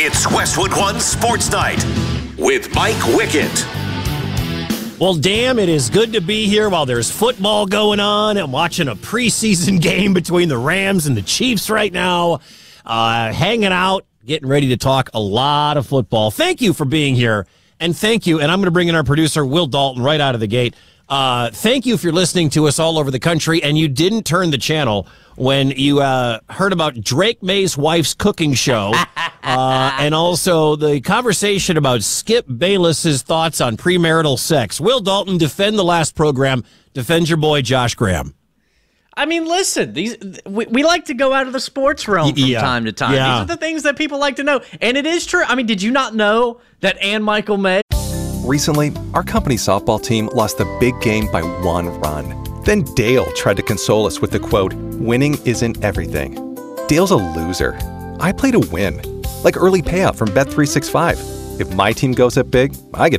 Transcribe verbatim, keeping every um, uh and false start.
It's Westwood One Sports Night with Mike Wickett. Well, damn, it is good to be here while there's football going on. I'm watching a preseason game between the Rams and the Chiefs right now, uh, hanging out, getting ready to talk a lot of football. Thank you for being here, and thank you, and I'm going to bring in our producer, Will Dalton, right out of the gate. Uh, thank you if you're listening to us all over the country, and you didn't turn the channel when you uh, heard about Drake May's wife's cooking show, uh, and also the conversation about Skip Bayless's thoughts on premarital sex. Will Dalton, defend the last program. Defend your boy, Josh Graham. I mean, listen, these we, we like to go out of the sports realm from yeah. time to time. Yeah. These are the things that people like to know. And it is true. I mean, did you not know that Ann Michael May? Recently, our company softball team lost a big game by one run. Then Dale tried to console us with the quote, "Winning isn't everything." Dale's a loser. I play to win, like early payout from Bet three sixty-five. If my team goes up big, I get